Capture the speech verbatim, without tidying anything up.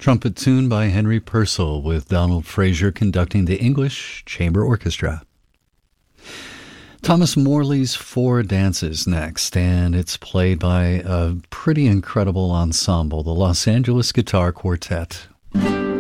Trumpet tune by Henry Purcell with Donald Frazier conducting the English Chamber Orchestra. Thomas Morley's Four Dances next, and it's played by a pretty incredible ensemble, the Los Angeles Guitar Quartet.